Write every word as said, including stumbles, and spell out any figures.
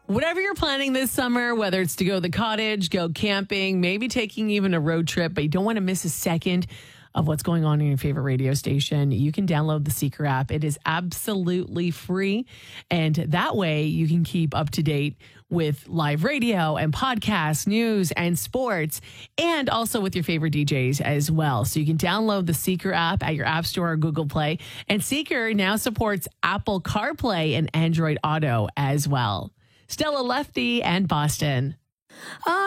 Whatever you're planning this summer, whether it's to go to the cottage, go camping, maybe taking even a road trip, but you don't want to miss a second of what's going on in your favorite radio station, you can download the Seeker app. It is absolutely free. And that way you can keep up to date with live radio and podcasts, news and sports, and also with your favorite D Js as well. So you can download the Seeker app at your App Store or Google Play. And Seeker now supports Apple CarPlay and Android Auto as well. Stella Lefty and Boston.